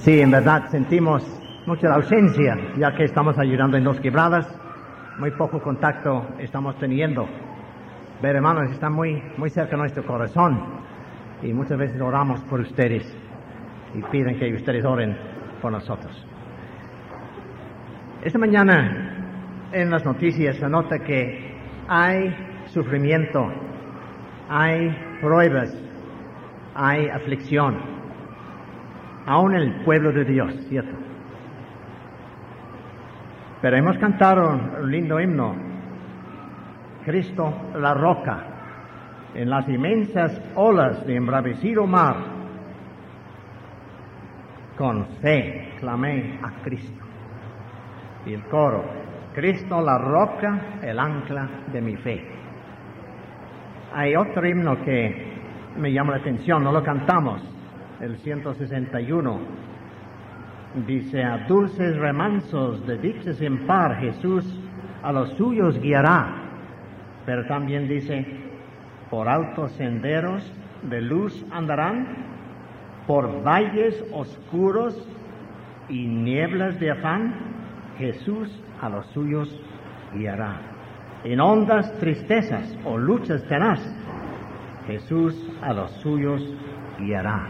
Sí, en verdad sentimos mucha la ausencia, ya que estamos ayudando en Dos Quebradas, muy poco contacto estamos teniendo. Pero hermanos, están muy cerca de nuestro corazón y muchas veces oramos por ustedes y piden que ustedes oren por nosotros. Esta mañana en las noticias se nota que hay sufrimiento, hay pruebas, hay aflicción, aún en el pueblo de Dios, ¿cierto? Pero hemos cantado un lindo himno, Cristo la roca, en las inmensas olas de embravecido mar, con fe clamé a Cristo. Y el coro, Cristo la roca, el ancla de mi fe. Hay otro himno que me llama la atención, no lo cantamos, el 161. Dice, a dulces remansos de dichas en par, Jesús a los suyos guiará. Pero también dice, por altos senderos de luz andarán, por valles oscuros y nieblas de afán, Jesús a los suyos guiará. En hondas tristezas o luchas tenaz, Jesús a los suyos guiará.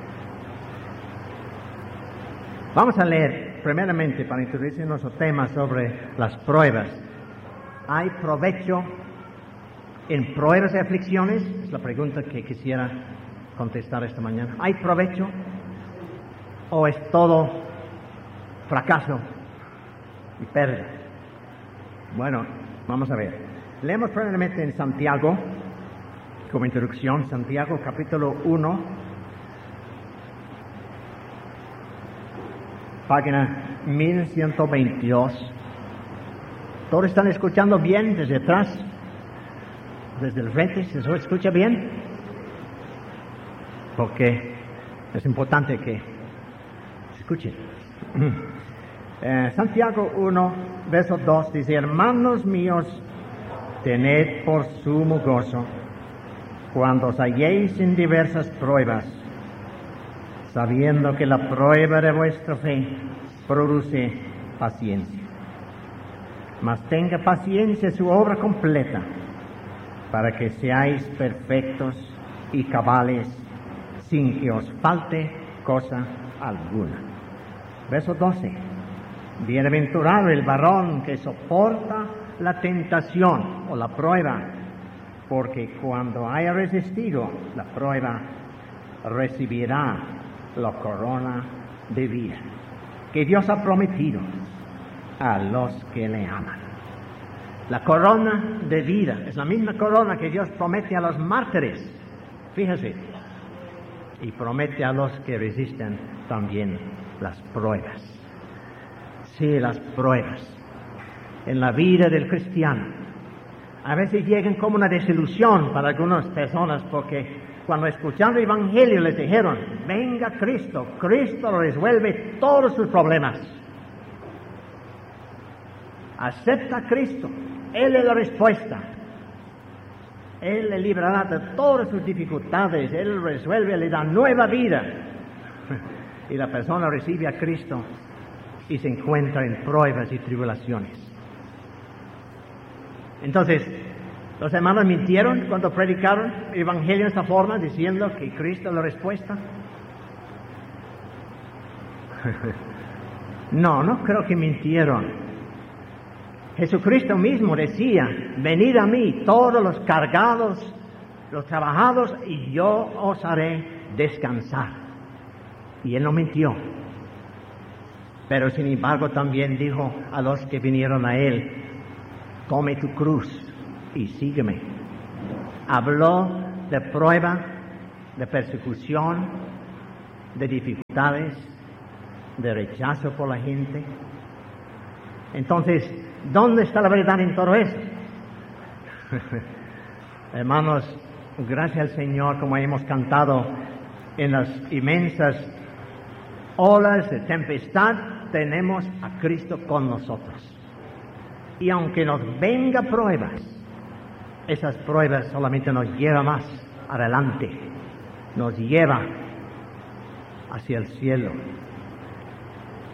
Vamos a leer primeramente para introducir nuestro tema sobre las pruebas. ¿Hay provecho en pruebas y aflicciones? Es la pregunta que quisiera contestar esta mañana. ¿Hay provecho o es todo fracaso y pérdida? Bueno, vamos a ver. Leemos primeramente en Santiago, como introducción, Santiago capítulo 1, página 1122. ¿Todos están escuchando bien desde atrás? ¿Desde el frente? ¿Se escucha bien? Porque es importante que escuchen. Santiago 1, verso 2 dice, hermanos míos, tened por sumo gozo cuando os halléis en diversas pruebas, sabiendo que la prueba de vuestra fe produce paciencia. Mas tenga paciencia su obra completa, para que seáis perfectos y cabales, sin que os falte cosa alguna. Verso 12. Bienaventurado el varón que soporta la tentación o la prueba, porque cuando haya resistido la prueba, recibirá la corona de vida que Dios ha prometido a los que le aman. La corona de vida es la misma corona que Dios promete a los mártires, fíjese, y promete a los que resisten también las pruebas. Sí, las pruebas en la vida del cristiano a veces llegan como una desilusión para algunas personas, porque cuando escucharon el Evangelio les dijeron, venga Cristo, Cristo resuelve todos sus problemas. Acepta a Cristo, Él es la respuesta. Él le librará de todas sus dificultades, Él resuelve, le da nueva vida. Y la persona recibe a Cristo y se encuentra en pruebas y tribulaciones. Entonces, los hermanos mintieron cuando predicaron el Evangelio de esta forma, diciendo que Cristo es la respuesta. No creo que mintieron. Jesucristo mismo decía, venid a mí todos los cargados, los trabajados, y yo os haré descansar. Y Él no mintió. Pero sin embargo también dijo a los que vinieron a Él, tome tu cruz y sígueme. Habló de prueba, de persecución, de dificultades, de rechazo por la gente. Entonces, ¿dónde está la verdad en todo eso? Hermanos, gracias al Señor, como hemos cantado, en las inmensas olas de tempestad tenemos a Cristo con nosotros. Y aunque nos venga pruebas, esas pruebas solamente nos llevan más adelante, nos lleva hacia el cielo.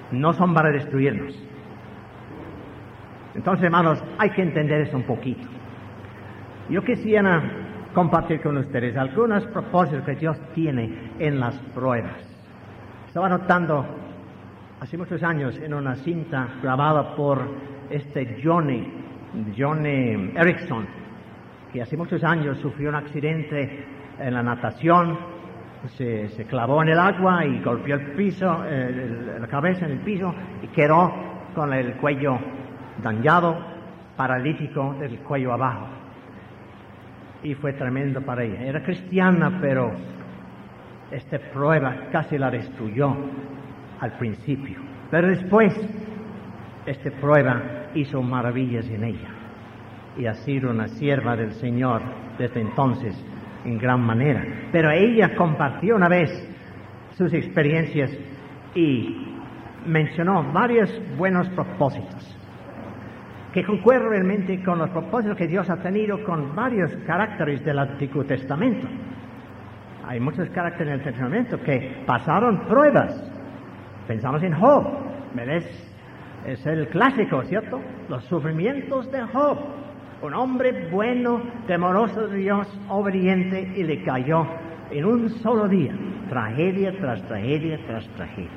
no son para destruirnos. Entonces, hermanos, hay que entender eso un poquito. Yo quisiera compartir con ustedes algunos propósitos que Dios tiene en las pruebas. Estaba notando hace muchos años en una cinta grabada por Johnny Erickson, que hace muchos años sufrió un accidente en la natación, se clavó en el agua y golpeó el piso, la cabeza en el piso, y quedó con el cuello dañado, paralítico del cuello abajo. Y fue tremendo para ella. Era cristiana, pero esta prueba casi la destruyó al principio. Pero después, esta prueba hizo maravillas en ella. Y ha sido una sierva del Señor desde entonces en gran manera. Pero ella compartió una vez sus experiencias y mencionó varios buenos propósitos que concuerdan realmente con los propósitos que Dios ha tenido con varios caracteres del Antiguo Testamento. Hay muchos caracteres en el Testamento que pasaron pruebas. Pensamos en Job, es el clásico, ¿cierto? Los sufrimientos de Job. Un hombre bueno, temeroso de Dios, obediente, y le cayó en un solo día, tragedia tras tragedia tras tragedia.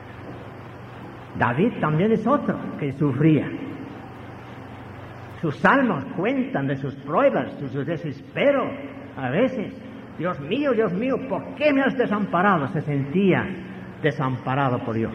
David también es otro que sufría. Sus salmos cuentan de sus pruebas, su desespero. A veces, Dios mío, ¿por qué me has desamparado? Se sentía desamparado por Dios.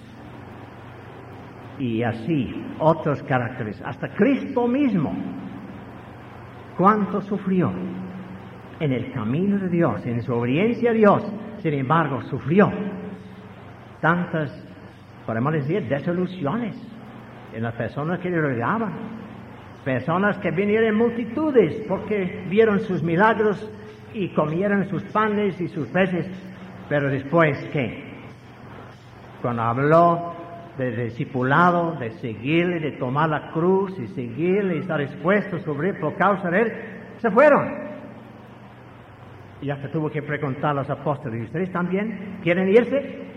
Y así, otros caracteres. Hasta Cristo mismo, cuánto sufrió en el camino de Dios, en su obediencia a Dios. Sin embargo, sufrió tantas, podemos decir, desilusiones en las personas que le rodeaban. Personas que vinieron en multitudes porque vieron sus milagros y comieron sus panes y sus peces. Pero después, ¿qué? Cuando habló de discipulado, de seguirle, de tomar la cruz y seguirle y estar dispuesto a sufrir por causa de él, se fueron. Y hasta tuvo que preguntar a los apóstoles: ¿y ustedes también quieren irse?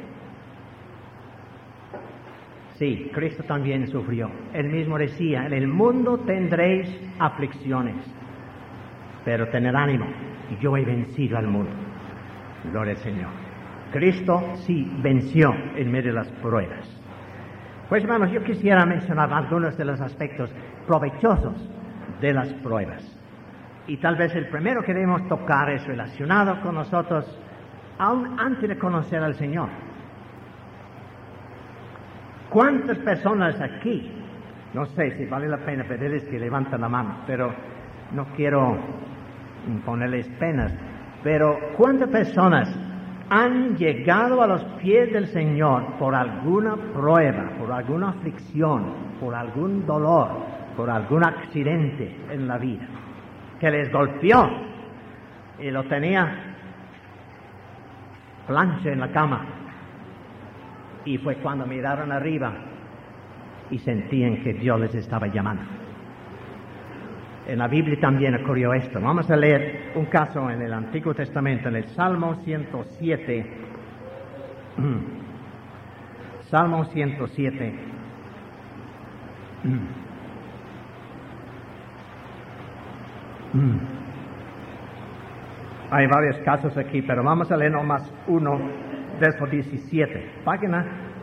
Sí, Cristo también sufrió. Él mismo decía: en el mundo tendréis aflicciones, pero tened ánimo, yo he vencido al mundo. Gloria al Señor. Cristo sí venció en medio de las pruebas. Pues hermanos, yo quisiera mencionar algunos de los aspectos provechosos de las pruebas. Y tal vez el primero que debemos tocar es relacionado con nosotros aún antes de conocer al Señor. ¿Cuántas personas aquí, no sé si vale la pena pedirles que levanten la mano, pero no quiero ponerles penas, pero cuántas personas han llegado a los pies del Señor por alguna prueba, por alguna aflicción, por algún dolor, por algún accidente en la vida, que les golpeó y lo tenía plancha en la cama? Y fue cuando miraron arriba y sentían que Dios les estaba llamando. En la Biblia también ocurrió esto. Vamos a leer un caso en el Antiguo Testamento, en el Salmo 107. Salmo 107. Hay varios casos aquí, pero vamos a leer nomás uno, verso 17. Página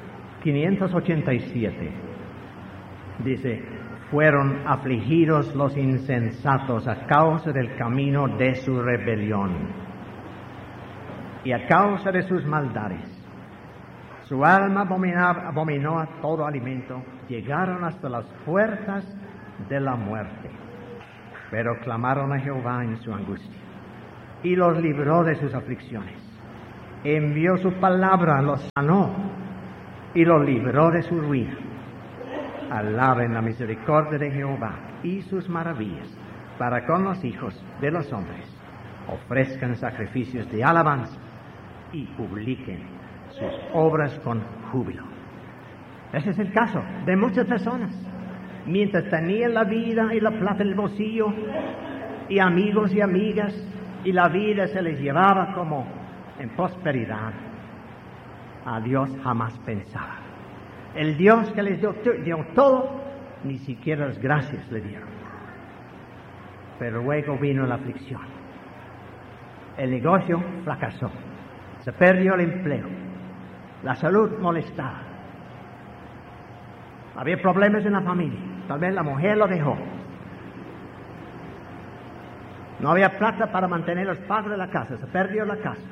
587. Dice: fueron afligidos los insensatos a causa del camino de su rebelión y a causa de sus maldades. Su alma abominó a todo alimento, llegaron hasta las puertas de la muerte. Pero clamaron a Jehová en su angustia y los libró de sus aflicciones. Envió su palabra, los sanó y los libró de su ruina. Alaben la misericordia de Jehová y sus maravillas para con los hijos de los hombres. Ofrezcan sacrificios de alabanza y publiquen sus obras con júbilo. Ese es el caso de muchas personas. Mientras tenían la vida y la plata en el bolsillo, y amigos y amigas, y la vida se les llevaba como en prosperidad, a Dios jamás pensaba. El Dios que les dio todo, ni siquiera las gracias le dieron. Pero luego vino la aflicción. El negocio fracasó. Se perdió el empleo. La salud molestaba. Había problemas en la familia. Tal vez la mujer lo dejó. No había plata para mantener los pagos de la casa. Se perdió la casa.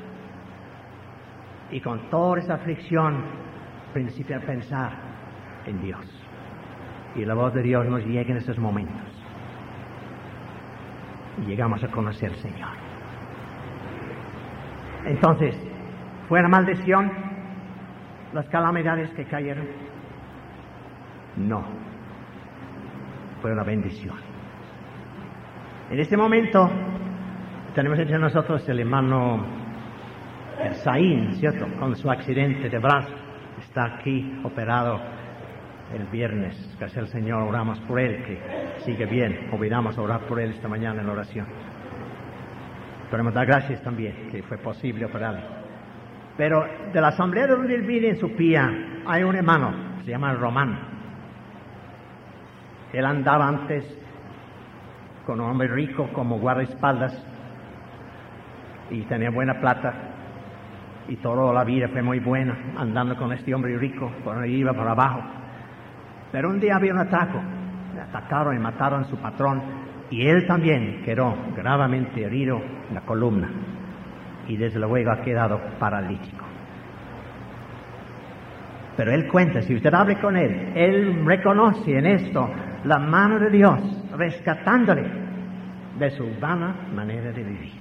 Y con toda esa aflicción, principié a pensar en Dios. Y la voz de Dios nos llega en esos momentos. Y llegamos a conocer al Señor. Entonces, ¿fue una maldición las calamidades que cayeron? No. Fue una bendición. En este momento tenemos entre nosotros el hermano Saín, ¿cierto? Con su accidente de brazo. Está aquí operado el viernes. Gracias al Señor oramos por él, que sigue bien. Olvidamos orar por él esta mañana en la oración. Queremos dar gracias también que fue posible operarle. Pero de la asamblea donde él vive en su pía hay un hermano, se llama Román. Él andaba antes con un hombre rico como guardaespaldas y tenía buena plata y toda la vida fue muy buena andando con este hombre rico por arriba, por abajo. Pero un día había un atraco, le atacaron y mataron a su patrón y él también quedó gravemente herido en la columna y desde luego ha quedado paralítico. Pero él cuenta, si usted habla con él reconoce en esto la mano de Dios rescatándole de su vana manera de vivir.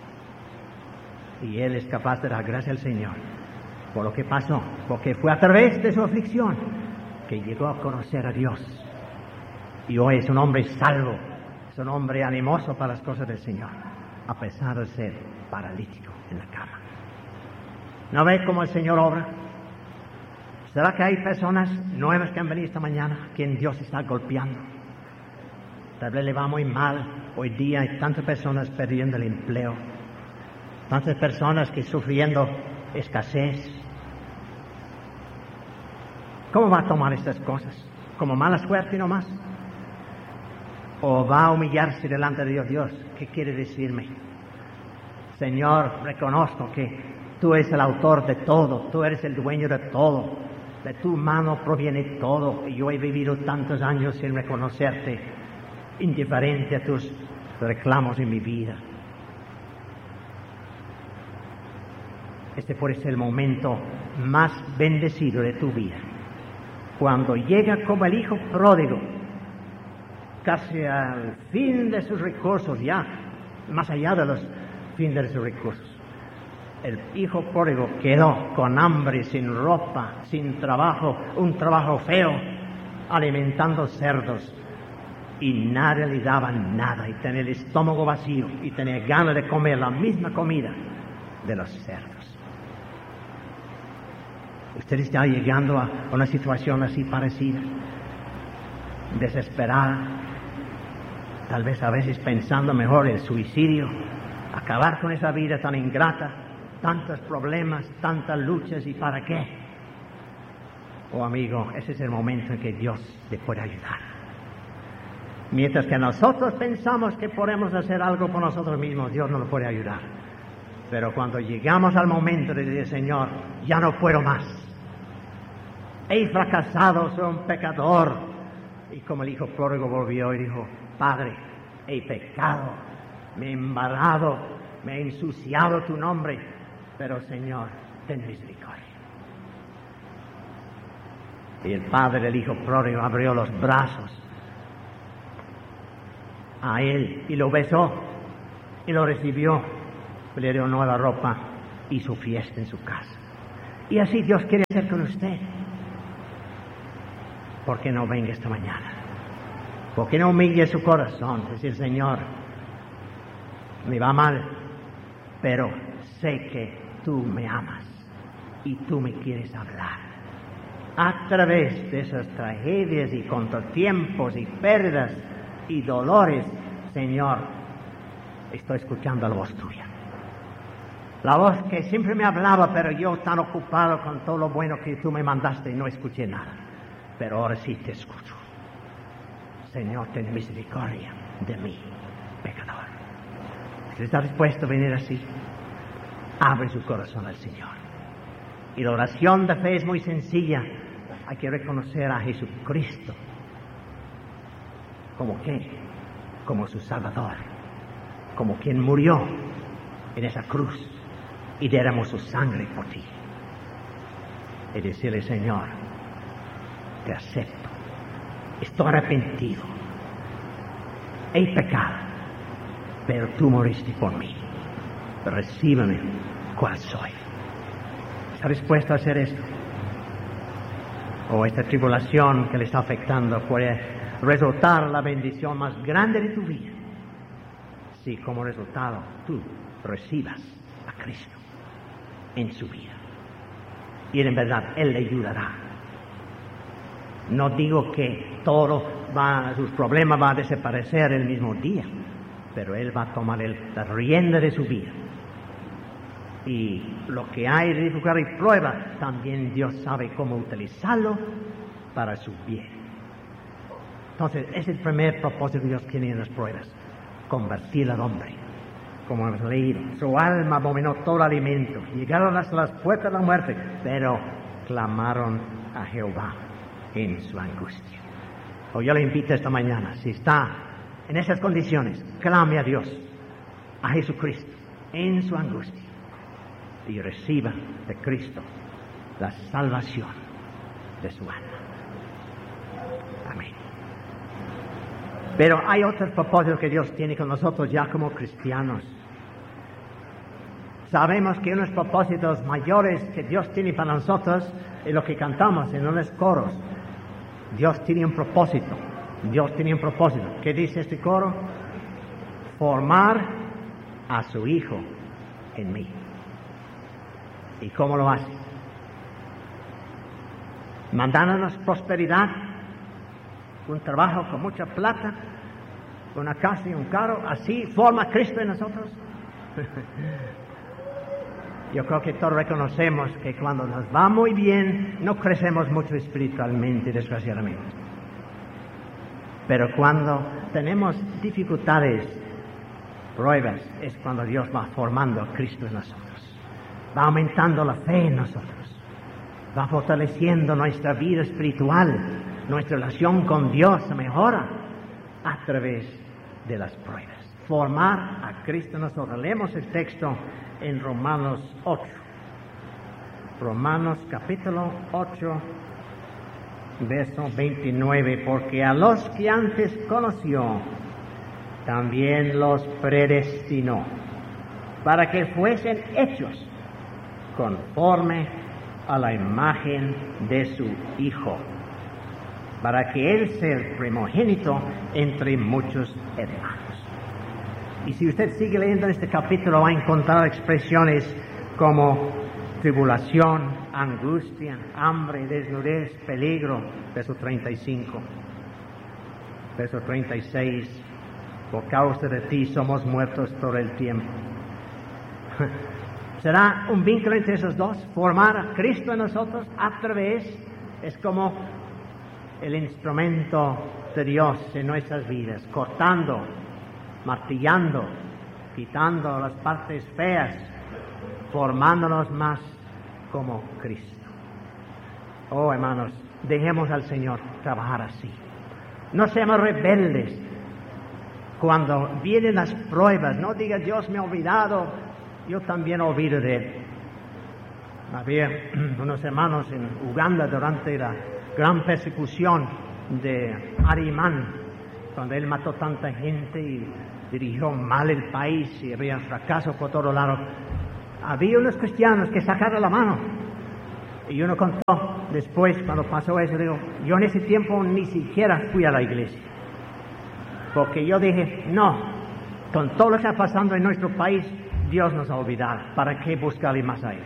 Y él es capaz de dar gracias al Señor por lo que pasó, porque fue a través de su aflicción que llegó a conocer a Dios. Y hoy es un hombre salvo, es un hombre animoso para las cosas del Señor, a pesar de ser paralítico en la cama. ¿No ve cómo el Señor obra? ¿Será que hay personas nuevas que han venido esta mañana, quien Dios está golpeando? Tal vez le va muy mal. Hoy día hay tantas personas perdiendo el empleo, tantas personas que sufriendo escasez. ¿Cómo va a tomar estas cosas? ¿Como mala suerte nomás? ¿O va a humillarse delante de Dios? Dios, ¿qué quiere decirme? Señor, reconozco que tú eres el autor de todo, tú eres el dueño de todo, de tu mano proviene todo, y yo he vivido tantos años sin reconocerte, indiferente a tus reclamos en mi vida. Este puede ser el momento más bendecido de tu vida, cuando llega como el hijo pródigo, casi al fin de sus recursos, ya más allá de los fines de sus recursos. El hijo pródigo quedó con hambre, sin ropa, sin trabajo, un trabajo feo, alimentando cerdos, y nadie le daba nada, y tenía el estómago vacío, y tenía ganas de comer la misma comida de los cerdos. Usted está llegando a una situación así parecida, desesperada, tal vez a veces pensando mejor el suicidio, acabar con esa vida tan ingrata, tantos problemas, tantas luchas, ¿y para qué? Oh amigo, ese es el momento en que Dios le puede ayudar. Mientras que nosotros pensamos que podemos hacer algo por nosotros mismos, Dios no nos puede ayudar. Pero cuando llegamos al momento de decir, Señor, ya no puedo más, he fracasado, soy un pecador, y como el hijo pródigo volvió y dijo, Padre, he pecado, me he embarrado, me he ensuciado tu nombre, pero Señor, ten misericordia. Y el padre del hijo pródigo abrió los brazos a él y lo besó y lo recibió, le dio nueva ropa y su fiesta en su casa. Y así Dios quiere hacer con usted. ¿Por qué no venga esta mañana? ¿Por qué no humille su corazón? Decir, Señor, me va mal, pero sé que tú me amas y tú me quieres hablar. A través de esas tragedias y contratiempos y pérdidas y dolores, Señor, estoy escuchando la voz tuya. La voz que siempre me hablaba, pero yo tan ocupado con todo lo bueno que tú me mandaste y no escuché nada. pero ahora sí te escucho. Señor, ten misericordia de mí, pecador. Si está dispuesto a venir así, abre su corazón al Señor. Y la oración de fe es muy sencilla. Hay que reconocer a Jesucristo como ¿qué? Como su Salvador, como quien murió en esa cruz y derramó su sangre por ti. Y decirle, Señor, te acepto, estoy arrepentido, he pecado, pero tú moriste por mí. Recíbeme cual soy. ¿Está dispuesto a hacer esto? O esta tribulación que le está afectando puede resultar la bendición más grande de tu vida, si como resultado tú recibas a Cristo en su vida. Y en verdad Él le ayudará. No digo que sus problemas van a desaparecer el mismo día, pero Él va a tomar la rienda de su vida. Y lo que hay de dificultad y prueba, también Dios sabe cómo utilizarlo para su bien. Entonces, es el primer propósito que Dios tiene en las pruebas: convertir al hombre. Como hemos leído, su alma abominó todo alimento, llegaron hasta las puertas de la muerte, pero clamaron a Jehová en su angustia. Yo le invito esta mañana, si está en esas condiciones, clame a Dios, a Jesucristo, en su angustia, y reciba de Cristo la salvación de su alma. Amén. Pero hay otros propósitos que Dios tiene con nosotros ya como cristianos. Sabemos que unos propósitos mayores que Dios tiene para nosotros es lo que cantamos en unos coros. Dios tiene un propósito. Dios tiene un propósito. ¿Qué dice este coro? Formar a su Hijo en mí. ¿Y cómo lo hace? Mandándonos prosperidad, un trabajo con mucha plata, una casa y un carro. Así forma a Cristo en nosotros. Yo creo que todos reconocemos que cuando nos va muy bien no crecemos mucho espiritualmente, desgraciadamente. Pero cuando tenemos dificultades, pruebas, es cuando Dios va formando a Cristo en nosotros. Va aumentando la fe en nosotros. Va fortaleciendo nuestra vida espiritual. Nuestra relación con Dios se mejora a través de las pruebas. Formar a Cristo en nosotros. Leemos el texto en Romanos 8. Romanos capítulo 8, verso 29. Porque a los que antes conoció, también los predestinó, para que fuesen hechos conforme a la imagen de su Hijo, para que Él sea el primogénito entre muchos hermanos. Y si usted sigue leyendo este capítulo, va a encontrar expresiones como tribulación, angustia, hambre, desnudez, peligro. Verso 35. Verso 36. Por causa de ti somos muertos todo el tiempo. ¿Será un vínculo entre esos dos? Formar a Cristo en nosotros a través, es como el instrumento de Dios en nuestras vidas, cortando, martillando, quitando las partes feas, formándonos más como Cristo. Oh, hermanos, dejemos al Señor trabajar así. No seamos rebeldes. Cuando vienen las pruebas, no diga Dios me ha olvidado, yo también olvido de Él. Había unos hermanos en Uganda durante la gran persecución de Arimán, cuando él mató tanta gente y dirigió mal el país y había fracaso por todos lados. Había unos cristianos que sacaron la mano. Y uno contó después, cuando pasó eso, digo, yo en ese tiempo ni siquiera fui a la iglesia. Porque yo dije, no, con todo lo que está pasando en nuestro país, Dios nos ha olvidado. ¿Para qué buscarle más a Él?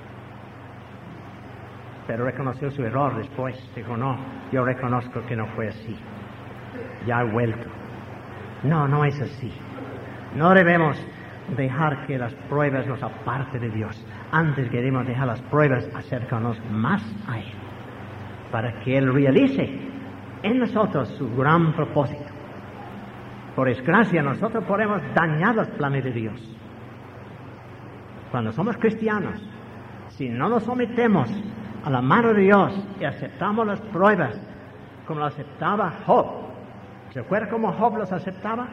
Pero reconoció su error después. Dijo, no, yo reconozco que no fue así. Ya he vuelto. No, no es así. No debemos dejar que las pruebas nos aparten de Dios. Antes queremos dejar las pruebas acercarnos más a Él, para que Él realice en nosotros su gran propósito. Por desgracia, nosotros podemos dañar los planes de Dios. Cuando somos cristianos, si no nos sometemos a la mano de Dios y aceptamos las pruebas como lo aceptaba Job, ¿se acuerda cómo Job los aceptaba?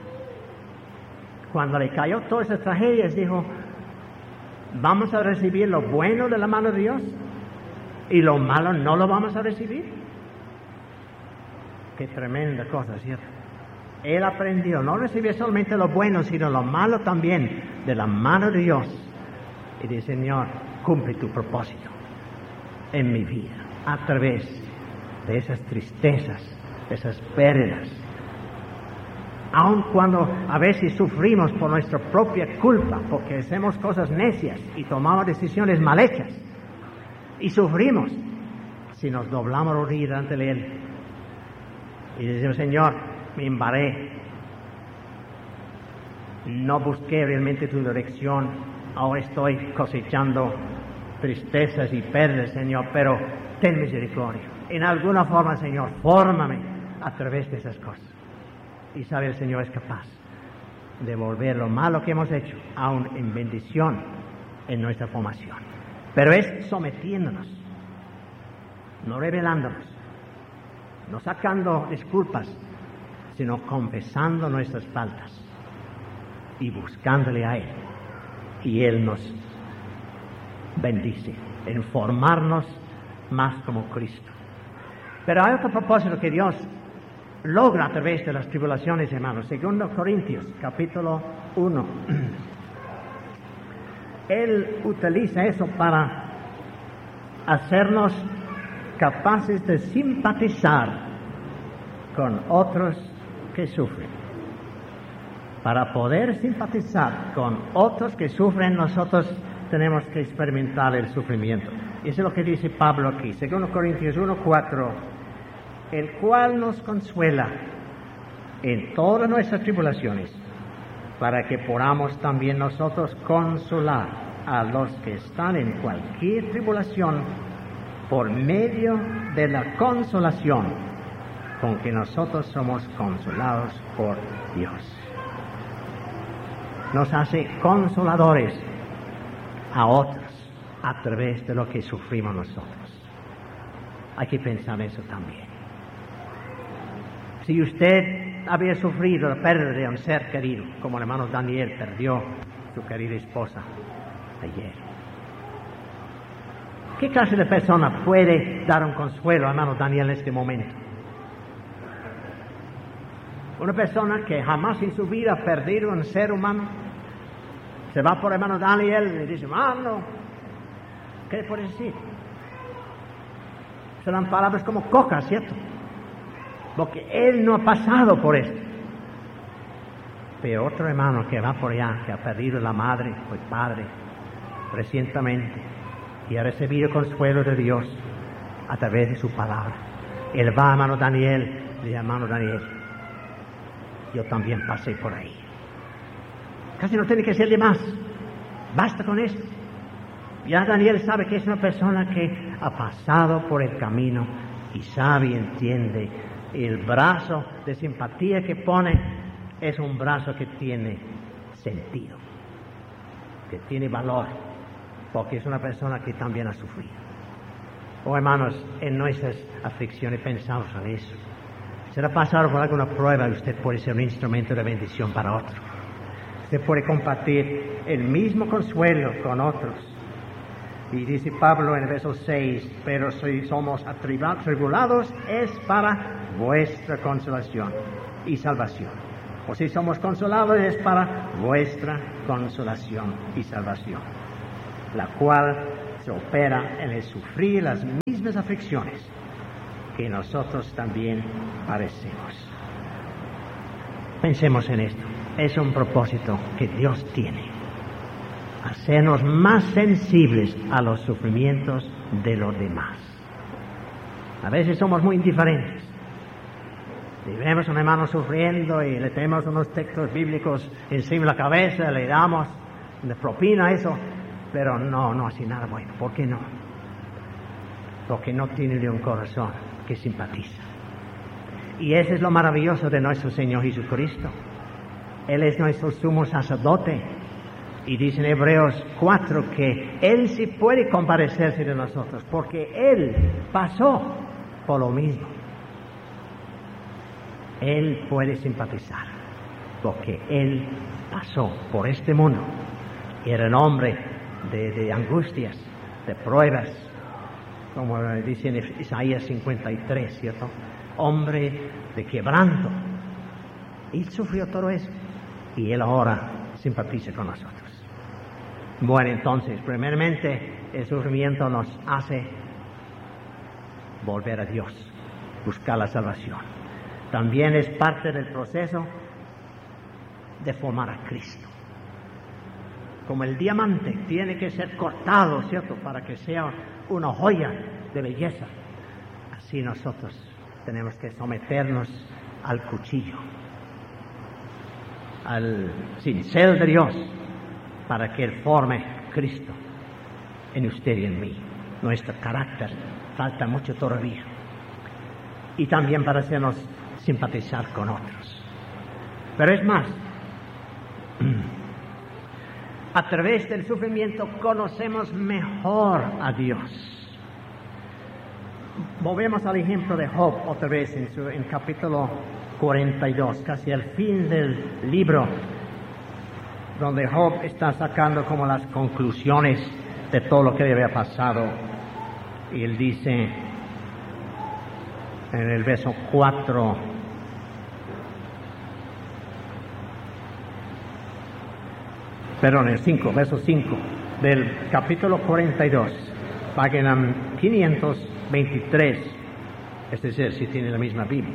Cuando le cayó todas esas tragedias, dijo, vamos a recibir lo bueno de la mano de Dios y lo malo no lo vamos a recibir. Qué tremenda cosa, ¿cierto? Él aprendió no recibir solamente lo bueno, sino lo malo también de la mano de Dios. Y dice, Señor, cumple tu propósito en mi vida a través de esas tristezas, de esas pérdidas. Aun cuando a veces sufrimos por nuestra propia culpa, porque hacemos cosas necias y tomamos decisiones mal hechas, y sufrimos, si nos doblamos rodillas ante Él y decimos, Señor, me embarré, no busqué realmente tu dirección, ahora estoy cosechando tristezas y pérdidas, Señor, pero ten misericordia. En alguna forma, Señor, fórmame a través de esas cosas. Y sabe, el Señor es capaz de volver lo malo que hemos hecho aún en bendición en nuestra formación. Pero es sometiéndonos, no rebelándonos, no sacando disculpas, sino confesando nuestras faltas y buscándole a Él. Y Él nos bendice en formarnos más como Cristo. Pero hay otro propósito que Dios logra a través de las tribulaciones, hermanos. 2 Corintios, capítulo 1. Él utiliza eso para hacernos capaces de simpatizar con otros que sufren. Para poder simpatizar con otros que sufren, nosotros tenemos que experimentar el sufrimiento. Y eso es lo que dice Pablo aquí, 2 Corintios 1:4, el cual nos consuela en todas nuestras tribulaciones, para que podamos también nosotros consolar a los que están en cualquier tribulación por medio de la consolación con que nosotros somos consolados por Dios. Nos hace consoladores a otros a través de lo que sufrimos nosotros. Hay que pensar eso también. Si usted había sufrido la pérdida de un ser querido, como el hermano Daniel perdió su querida esposa ayer, ¿qué clase de persona puede dar un consuelo al hermano Daniel en este momento? Una persona que jamás en su vida ha perdido un ser humano, se va por el hermano Daniel y dice, hermano, ¿qué le puede decir? Serán palabras como coca, ¿cierto? Porque él no ha pasado por esto. Pero otro hermano que va por allá, que ha perdido la madre o el padre recientemente y ha recibido consuelo de Dios a través de su palabra. Él va a hermano Daniel, le dice, hermano Daniel, yo también pasé por ahí. Casi no tiene que ser de más. Basta con esto. Ya Daniel sabe que es una persona que ha pasado por el camino y sabe y entiende. El brazo de simpatía que pone es un brazo que tiene sentido, que tiene valor, porque es una persona que también ha sufrido. Oh, hermanos, en nuestras aflicciones pensamos en eso. Será pasado por alguna prueba y usted puede ser un instrumento de bendición para otro. Usted puede compartir el mismo consuelo con otros. Y dice Pablo en el verso 6, pero si somos atribulados es para vuestra consolación y salvación. O si somos consolados es para vuestra consolación y salvación, la cual se opera en el sufrir las mismas aflicciones que nosotros también padecemos. Pensemos en esto. Es un propósito que Dios tiene. Hacernos más sensibles a los sufrimientos de los demás. A veces somos muy indiferentes. Si vemos a un hermano sufriendo y le tenemos unos textos bíblicos encima de la cabeza, le damos de propina eso, pero no hace nada bueno. ¿Por qué no? porque no tiene de un corazón que simpatiza. Y eso es lo maravilloso de nuestro Señor Jesucristo. Él es nuestro sumo sacerdote. Y dice en Hebreos 4 que Él sí puede compadecerse de nosotros, porque Él pasó por lo mismo. Él puede simpatizar, porque Él pasó por este mundo. Era un hombre de angustias, de pruebas, como dice en Isaías 53, ¿cierto? Hombre de quebranto. Él sufrió todo eso y Él ahora simpatiza con nosotros. Bueno, entonces, primeramente, el sufrimiento nos hace volver a Dios, buscar la salvación. También es parte del proceso de formar a Cristo. Como el diamante tiene que ser cortado, ¿cierto?, para que sea una joya de belleza. Así nosotros tenemos que someternos al cuchillo, al cincel de Dios, para que Él forme Cristo en usted y en mí. Nuestro carácter falta mucho todavía. Y también para hacernos simpatizar con otros. Pero es más, a través del sufrimiento conocemos mejor a Dios. Volvemos al ejemplo de Job otra vez en capítulo 42, casi al fin del libro, donde Job está sacando como las conclusiones de todo lo que le había pasado. Y él dice en el verso 4, perdón, el 5, verso 5 del capítulo 42, página 523, es decir, si tiene la misma Biblia.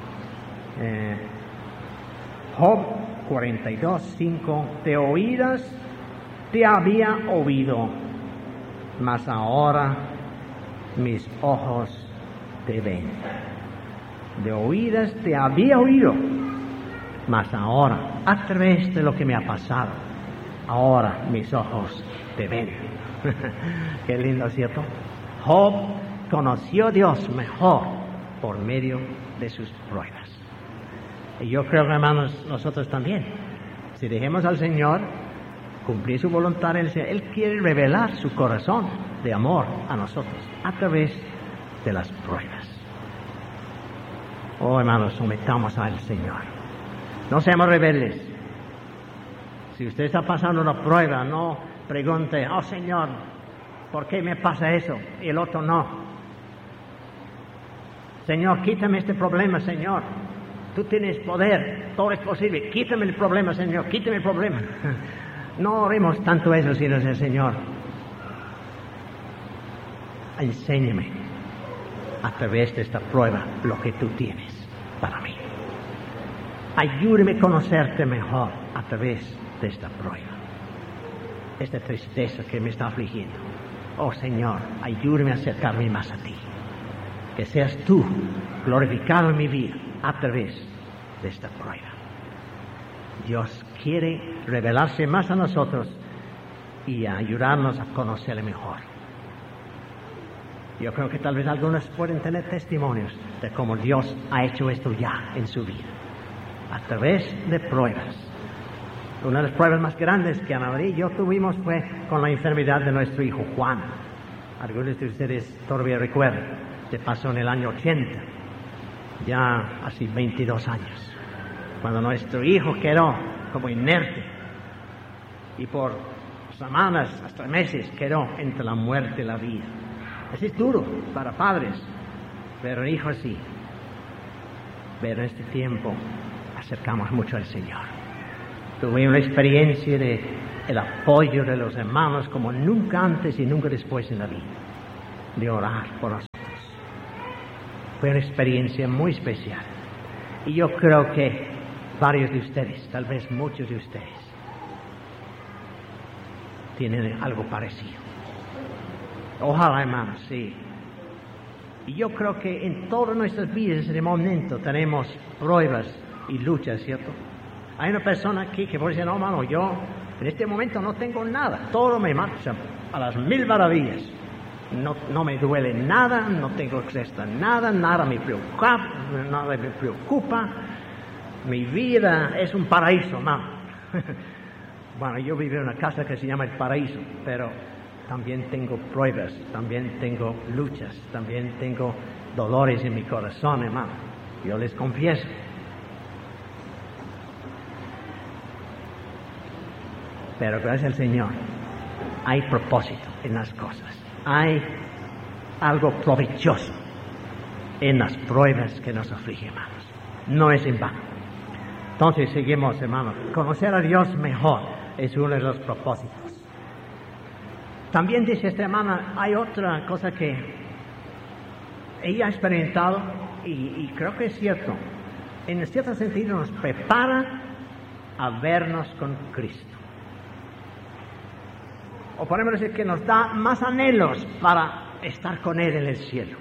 Job 42, 5, de oídas te había oído, mas ahora mis ojos te ven. De oídas te había oído, mas ahora, a través de lo que me ha pasado, ahora mis ojos te ven. Qué lindo, ¿cierto? Job conoció a Dios mejor por medio de sus pruebas. Y yo creo, hermanos, nosotros también, si dejemos al Señor cumplir su voluntad, Él quiere revelar su corazón de amor a nosotros a través de las pruebas. Oh, hermanos, sometamos al Señor. No seamos rebeldes. Si usted está pasando una prueba, no pregunte, oh Señor, ¿por qué me pasa eso y el otro no? Señor, quítame este problema, Señor. Tú tienes poder, todo es posible. Quítame el problema, Señor, quítame el problema. No oremos tanto eso, sino el Señor, enséñame a través de esta prueba lo que tú tienes para mí. Ayúdame a conocerte mejor a través de esta prueba, esta tristeza que me está afligiendo. Oh Señor, ayúdame a acercarme más a ti. Que seas tú glorificado en mi vida a través de esta prueba. Dios quiere revelarse más a nosotros y ayudarnos a conocerle mejor. Yo creo que tal vez algunos pueden tener testimonios de cómo Dios ha hecho esto ya en su vida, a través de pruebas. Una de las pruebas más grandes que Ana María y yo tuvimos fue con la enfermedad de nuestro hijo Juan. Algunos de ustedes todavía recuerdan, se pasó en el año 80, ya hace 22 años, cuando nuestro hijo quedó como inerte y por semanas, hasta meses, quedó entre la muerte y la vida. Eso es duro para padres, pero hijos sí. Pero en este tiempo acercamos mucho al Señor. Tuve una experiencia de el apoyo de los hermanos como nunca antes y nunca después en la vida, de orar por nosotros. Fue una experiencia muy especial. Y yo creo que varios de ustedes, tal vez muchos de ustedes, tienen algo parecido. Ojalá, hermanos, sí. Y yo creo que en todas nuestras vidas, en el momento, tenemos pruebas y luchas, ¿cierto? Hay una persona aquí que puede decir, no, hermano, yo en este momento no tengo nada. Todo me marcha a las 1000 maravillas. no me duele nada, no tengo que estar nada me preocupa. Mi vida es un paraíso, mamá. Bueno, yo vivo en una casa que se llama el paraíso, pero también tengo pruebas, también tengo luchas, también tengo dolores en mi corazón, hermano. Yo les confieso. Pero gracias al Señor, hay propósito en las cosas. Hay algo provechoso en las pruebas que nos afligen, hermanos. No es en vano. Entonces seguimos, hermanos. Conocer a Dios mejor es uno de los propósitos. También dice esta hermana, hay otra cosa que ella ha experimentado y creo que es cierto. En cierto sentido nos prepara a vernos con Cristo. O podemos decir que nos da más anhelos para estar con Él en el cielo.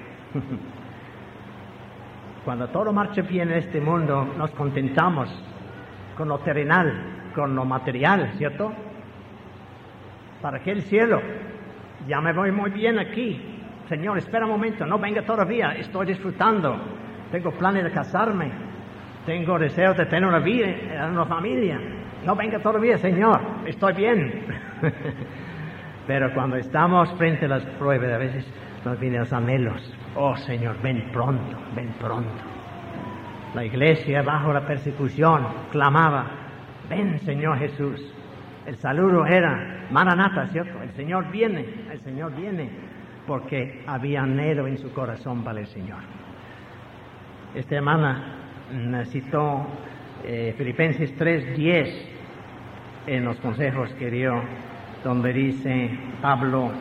Cuando todo marcha bien en este mundo, nos contentamos con lo terrenal, con lo material, ¿cierto? ¿Para qué el cielo? Ya me voy muy bien aquí. Señor, espera un momento, no venga todavía, estoy disfrutando. Tengo planes de casarme, tengo deseos de tener una vida, una familia. No venga todavía, Señor, estoy bien. Pero cuando estamos frente a las pruebas, a veces nos vienen los anhelos. Oh, Señor, ven pronto, ven pronto. La iglesia, bajo la persecución, clamaba, ven, Señor Jesús. El saludo era, Maranatha, ¿cierto? El Señor viene, porque había anhelo en su corazón para el Señor. Esta hermana citó Filipenses 3:10 en los consejos que dio, donde dice Pablo,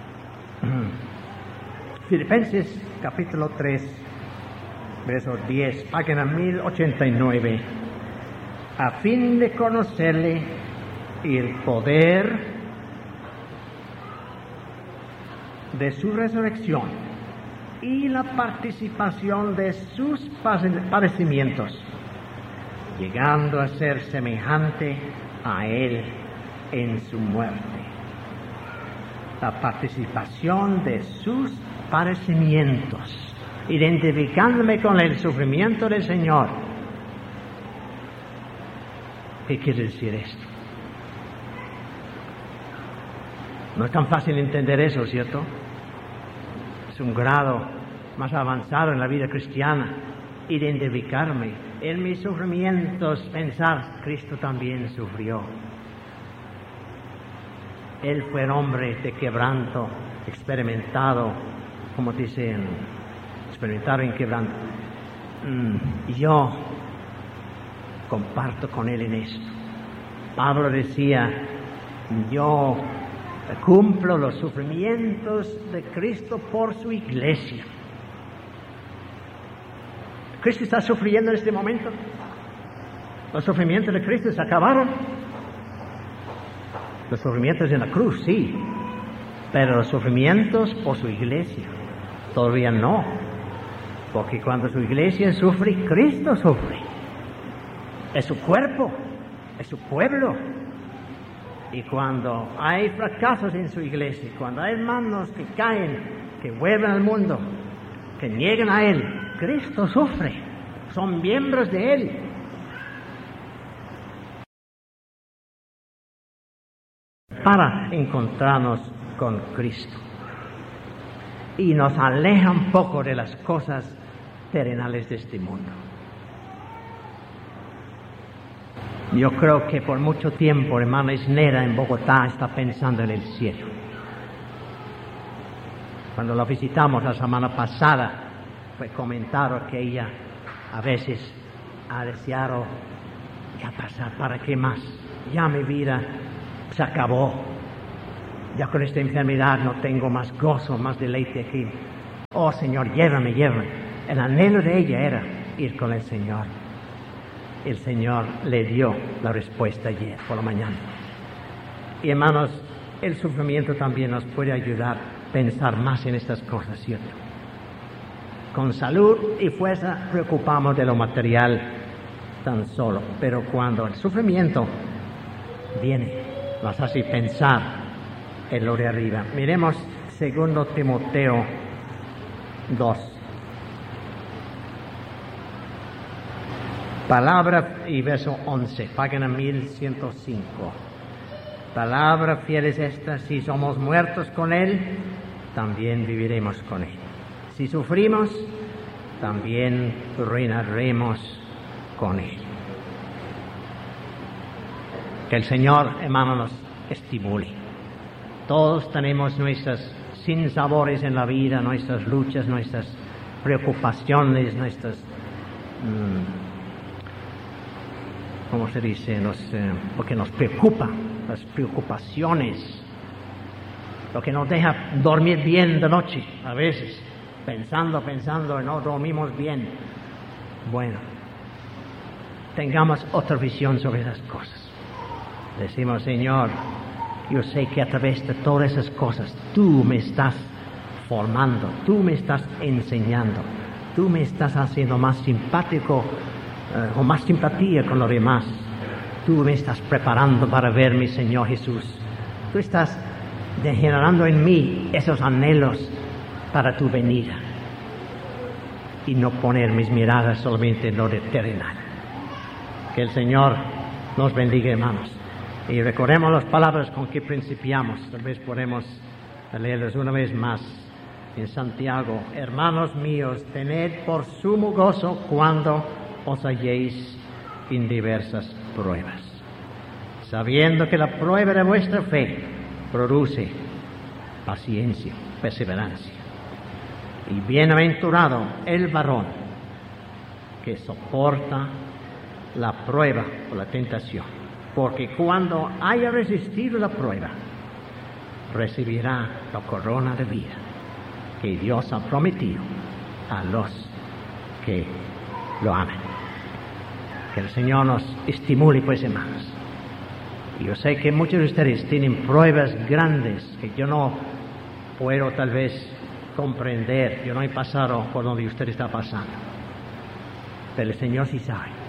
Filipenses capítulo 3, verso 10, página 1089, a fin de conocerle y el poder de su resurrección y la participación de sus padecimientos, llegando a ser semejante a Él en su muerte. La participación de sus padecimientos, identificándome con el sufrimiento del Señor. ¿Qué quiere decir esto? No es tan fácil entender eso, ¿cierto? Es un grado más avanzado en la vida cristiana, identificarme en mis sufrimientos, pensar, Cristo también sufrió. Él fue hombre de quebranto, experimentado, como dicen, experimentado en quebranto. Yo comparto con él en esto. Pablo decía, yo cumplo los sufrimientos de Cristo por su iglesia. ¿Cristo está sufriendo en este momento? ¿Los sufrimientos de Cristo se acabaron? Los sufrimientos en la cruz, sí, pero los sufrimientos por su iglesia, todavía no, porque cuando su iglesia sufre, Cristo sufre. Es su cuerpo, es su pueblo. Y cuando hay fracasos en su iglesia, cuando hay hermanos que caen, que vuelven al mundo, que niegan a Él, Cristo sufre, son miembros de Él. Para encontrarnos con Cristo. Y nos aleja un poco de las cosas terrenales de este mundo. Yo creo que por mucho tiempo, hermana Isnera en Bogotá está pensando en el cielo. Cuando la visitamos la semana pasada, fue comentado que ella a veces ha deseado ya pasar, ¿para qué más? Ya mi vida se acabó. Ya con esta enfermedad no tengo más gozo, más deleite aquí. Oh Señor, llévame. El anhelo de ella era ir con el Señor. El Señor le dio la respuesta ayer por la mañana. Y hermanos, el sufrimiento también nos puede ayudar a pensar más en estas cosas, ¿cierto? Con salud y fuerza preocupamos de lo material tan solo, pero cuando el sufrimiento viene, nos hace pensar en lo de arriba. Miremos 2 2 Timoteo 2. Palabra y verso 11, página 1105. Palabra fiel es esta: si somos muertos con Él, también viviremos con Él. Si sufrimos, también reinaremos con Él. Que el Señor, hermano, nos estimule. Todos tenemos nuestras sinsabores en la vida, nuestras luchas, nuestras preocupaciones, nuestras, ¿cómo se dice? Lo que nos preocupa, las preocupaciones, lo que nos deja dormir bien de noche, a veces, pensando y no dormimos bien. Bueno, tengamos otra visión sobre esas cosas. Decimos: Señor, yo sé que a través de todas esas cosas tú me estás formando, tú me estás enseñando, tú me estás haciendo más simpático o más simpatía con los demás. Tú me estás preparando para ver mi Señor Jesús. Tú estás generando en mí esos anhelos para tu venida y no poner mis miradas solamente en lo terrenal. Que el Señor nos bendiga, hermanos. Y recordemos las palabras con que principiamos. Tal vez podemos leerlas una vez más en Santiago: hermanos míos, tened por sumo gozo cuando os halléis en diversas pruebas, sabiendo que la prueba de vuestra fe produce paciencia, perseverancia. Y bienaventurado el varón que soporta la prueba o la tentación, porque cuando haya resistido la prueba, recibirá la corona de vida que Dios ha prometido a los que lo aman. Que el Señor nos estimule, pues, hermanos. Y yo sé que muchos de ustedes tienen pruebas grandes que yo no puedo tal vez comprender. Yo no he pasado por donde usted está pasando, pero el Señor sí sabe.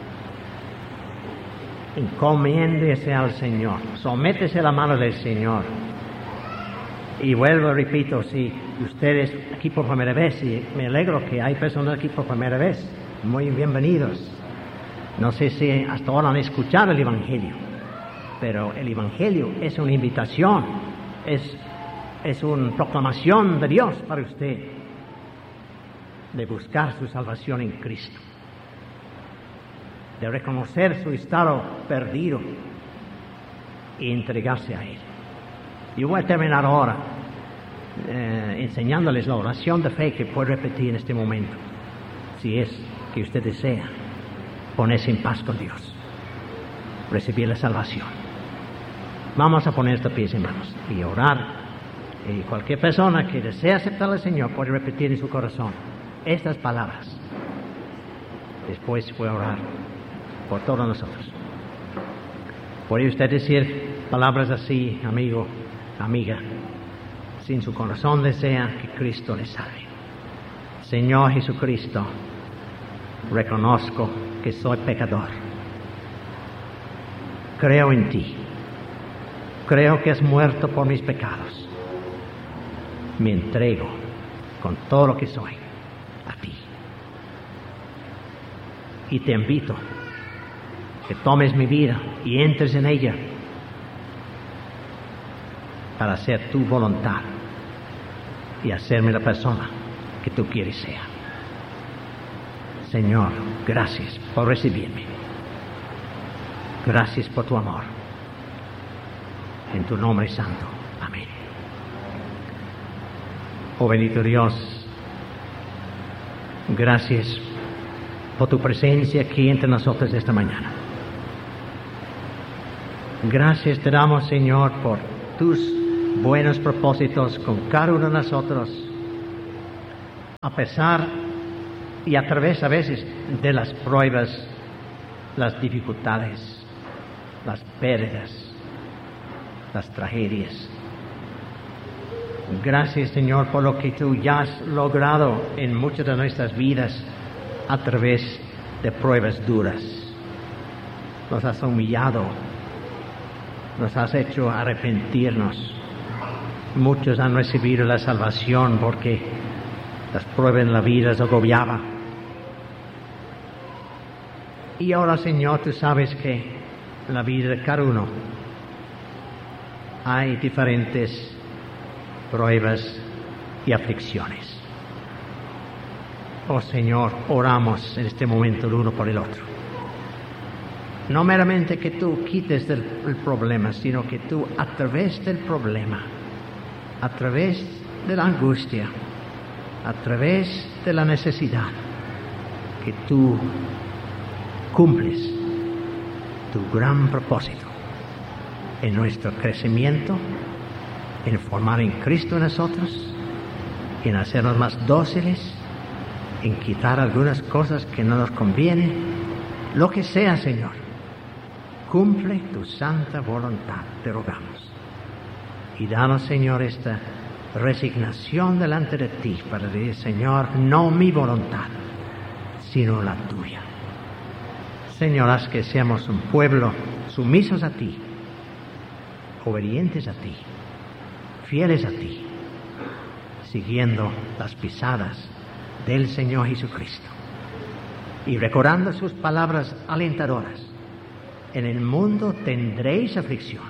Encomiéndese al Señor, sométese a la mano del Señor. Y vuelvo, repito, si ustedes aquí por primera vez, y me alegro que hay personas aquí por primera vez, muy bienvenidos. No sé si hasta ahora han escuchado el Evangelio, pero el Evangelio es una invitación, es una proclamación de Dios para usted, de buscar su salvación en Cristo, de reconocer su estado perdido y entregarse a Él. Yo voy a terminar ahora enseñándoles la oración de fe que puede repetir en este momento, si es que usted desea ponerse en paz con Dios, recibir la salvación. Vamos a poner de pies, hermanos, y orar. Y cualquier persona que desea aceptar al Señor puede repetir en su corazón estas palabras. Después voy a orar por todos nosotros. ¿Puede usted decir palabras así, amigo, amiga, si en su corazón desea que Cristo le salve? Señor Jesucristo, reconozco que soy pecador. Creo en ti. Creo que has muerto por mis pecados. Me entrego con todo lo que soy a ti. Y te invito que tomes mi vida y entres en ella para hacer tu voluntad y hacerme la persona que tú quieres ser. Señor, gracias por recibirme. Gracias por tu amor. En tu nombre santo. Amén. Oh bendito Dios, gracias por tu presencia aquí entre nosotros esta mañana. Gracias te damos, Señor, por tus buenos propósitos con cada uno de nosotros, a pesar y a través a veces de las pruebas, las dificultades, las pérdidas, las tragedias. Gracias, Señor, por lo que tú ya has logrado en muchas de nuestras vidas a través de pruebas duras. Nos has humillado, nos has hecho arrepentirnos, Muchos han recibido la salvación porque las pruebas en la vida les agobiaban. Y ahora, Señor, tú sabes que en la vida de cada uno hay diferentes pruebas y aflicciones. Oh Señor, oramos en este momento el uno por el otro. No meramente que tú quites el problema, sino que tú a través del problema, a través de la angustia, a través de la necesidad, que tú cumples tu gran propósito en nuestro crecimiento, en formar en Cristo en nosotros, en hacernos más dóciles, en quitar algunas cosas que no nos convienen, lo que sea, Señor. Cumple tu santa voluntad, te rogamos. Y danos, Señor, esta resignación delante de ti para decir, Señor, no mi voluntad, sino la tuya. Señor, haz que seamos un pueblo sumisos a ti, obedientes a ti, fieles a ti, siguiendo las pisadas del Señor Jesucristo y recordando sus palabras alentadoras. En el mundo tendréis aflicción,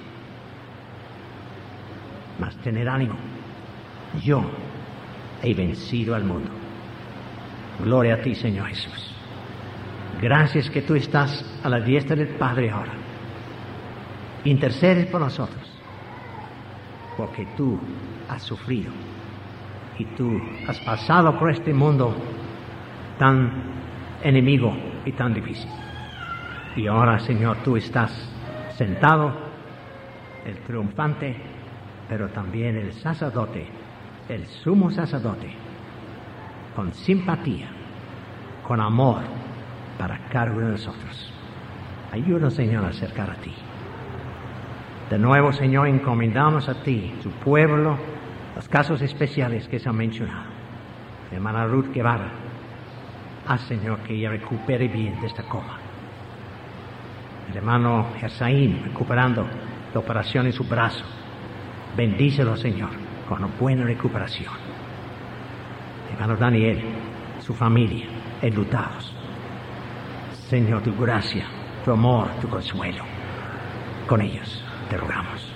mas tened ánimo, yo he vencido al mundo. Gloria a ti, Señor Jesús. Gracias que tú estás a la diestra del Padre ahora. Intercedes por nosotros, porque tú has sufrido y tú has pasado por este mundo tan enemigo y tan difícil. Y ahora, Señor, tú estás sentado, el triunfante, pero también el sacerdote, el sumo sacerdote, con simpatía, con amor para cada uno de nosotros. Ayúdanos, Señor, a acercar a ti. De nuevo, Señor, encomendamos a ti, tu pueblo, los casos especiales que se han mencionado. Hermana Ruth Guevara, haz, Señor, que ella recupere bien de esta coma. El hermano Gersaín, recuperando la operación en su brazo. Bendícelo, Señor, con una buena recuperación. El hermano Daniel, su familia, enlutados. Señor, tu gracia, tu amor, tu consuelo, con ellos te rogamos.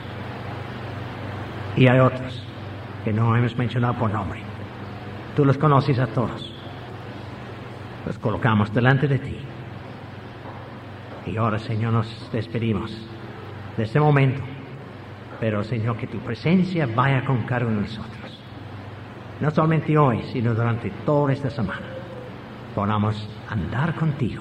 Y hay otros que no hemos mencionado por nombre. Tú los conoces a todos. Los colocamos delante de ti. Y ahora, Señor, nos despedimos de este momento. Pero, Señor, que tu presencia vaya con cada uno de nosotros. No solamente hoy, sino durante toda esta semana. Podamos andar contigo.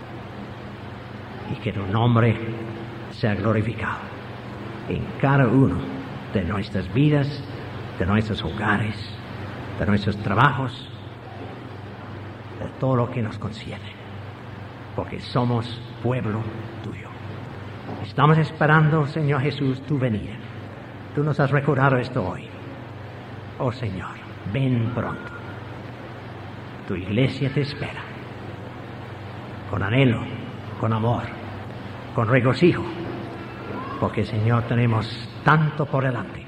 Y que tu nombre sea glorificado en cada uno de nuestras vidas, de nuestros hogares, de nuestros trabajos, de todo lo que nos concierne. Porque somos pueblo tuyo. Estamos esperando, Señor Jesús, tu venida. Tú nos has recordado esto hoy. Oh Señor, ven pronto. Tu iglesia te espera. Con anhelo, con amor, con regocijo. Porque, Señor, tenemos tanto por delante.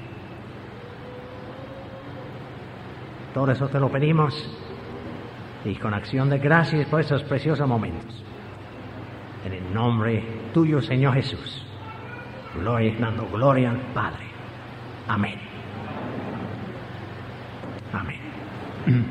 Todo eso te lo pedimos. Y con acción de gracias por esos preciosos momentos. En el nombre tuyo, Señor Jesús. Dando gloria al Padre. Amén. Amén.